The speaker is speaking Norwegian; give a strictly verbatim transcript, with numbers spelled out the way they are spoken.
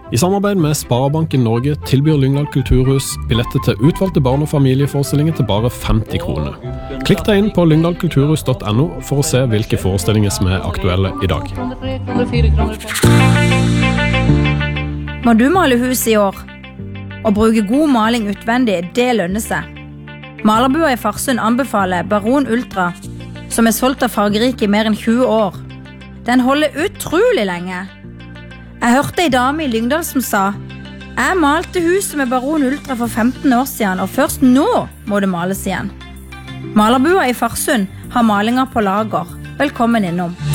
I samarbeid med Sparebanken Norge tilbyr Lyngdal Kulturhus billetter til utvalgte barn- og familieforestillinger til bare femti kroner. Klikk deg inn på lyngdal kulturhus punktum no for å se hvilke forestillinger som er aktuelle i dag. Må du male hus i år? Å bruke god maling utvendig, det lønner seg. Malerbua i Farsund anbefaler Baron Ultra, som er solgt av Fargerike i mer enn tjue år. Den holder utrolig lenge. Jeg hørte en dame i Lyngdal som sa «Jeg malte huset med Baron Ultra for femten år siden, og først nå må det males igjen». Malerbua i Farsund har malinger på lager. Velkommen innom.